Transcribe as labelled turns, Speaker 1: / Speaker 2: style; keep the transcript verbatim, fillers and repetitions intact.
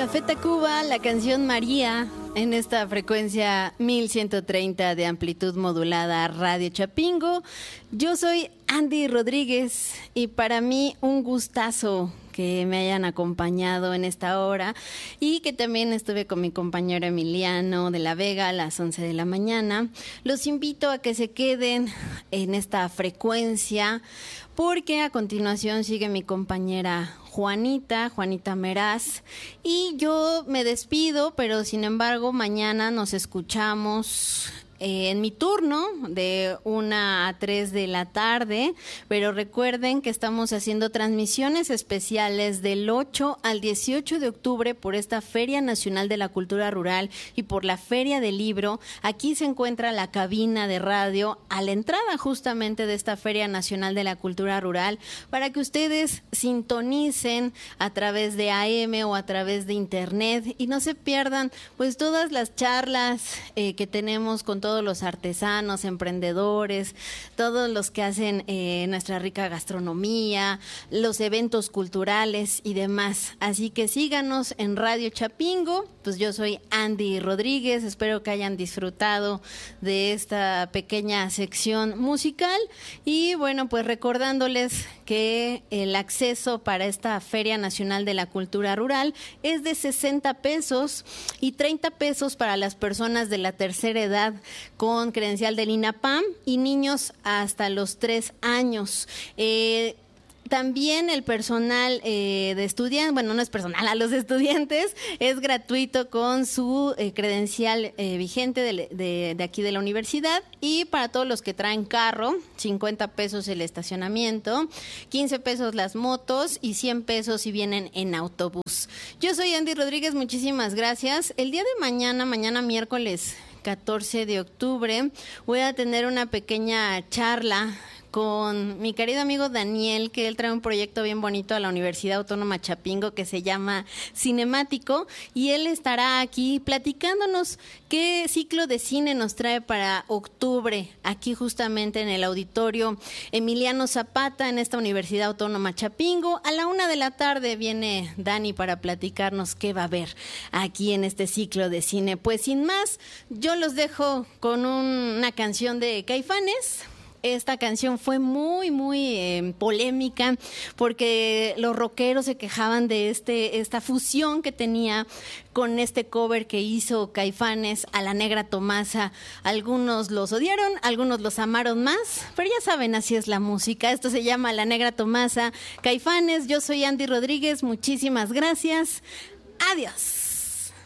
Speaker 1: Café Tacuba, la canción María, en esta frecuencia mil ciento treinta de amplitud modulada Radio Chapingo. Yo soy Andy Rodríguez y para mí un gustazo que me hayan acompañado en esta hora y que también estuve con mi compañero Emiliano de la Vega a las once de la mañana. Los invito a que se queden en esta frecuencia porque a continuación sigue mi compañera Juanita, Juanita Meraz, y yo me despido, pero sin embargo mañana nos escuchamos Eh, en mi turno de una a tres de la tarde, pero recuerden que estamos haciendo transmisiones especiales del ocho al dieciocho de octubre por esta Feria Nacional de la Cultura Rural y por la Feria del Libro. Aquí se encuentra la cabina de radio a la entrada justamente de esta Feria Nacional de la Cultura Rural para que ustedes sintonicen a través de A M o a través de internet y no se pierdan pues todas las charlas eh, que tenemos con todos todos los artesanos, emprendedores, todos los que hacen eh, nuestra rica gastronomía, los eventos culturales y demás. Así que síganos en Radio Chapingo. Pues yo soy Andy Rodríguez, espero que hayan disfrutado de esta pequeña sección musical y bueno, pues recordándoles que el acceso para esta Feria Nacional de la Cultura Rural es de sesenta pesos y treinta pesos para las personas de la tercera edad con credencial del INAPAM y niños hasta los tres años. Eh, También el personal eh, de estudiantes, bueno, no es personal, a los estudiantes es gratuito con su eh, credencial eh, vigente de, de, de aquí de la universidad y para todos los que traen carro, cincuenta pesos el estacionamiento, quince pesos las motos y cien pesos si vienen en autobús. Yo soy Andy Rodríguez, muchísimas gracias. El día de mañana, mañana miércoles catorce de octubre, voy a tener una pequeña charla con mi querido amigo Daniel, que él trae un proyecto bien bonito a la Universidad Autónoma Chapingo que se llama Cinemático y él estará aquí platicándonos qué ciclo de cine nos trae para octubre, aquí justamente en el auditorio Emiliano Zapata en esta Universidad Autónoma Chapingo. A la una de la tarde viene Dani para platicarnos qué va a haber aquí en este ciclo de cine. Pues sin más, yo los dejo con un, una canción de Caifanes. Esta canción fue muy, muy eh, polémica porque los rockeros se quejaban de este esta fusión que tenía con este cover que hizo Caifanes a La Negra Tomasa. Algunos los odiaron, algunos los amaron más, pero ya saben, así es la música. Esto se llama La Negra Tomasa, Caifanes. Yo soy Andy Rodríguez, muchísimas gracias. Adiós.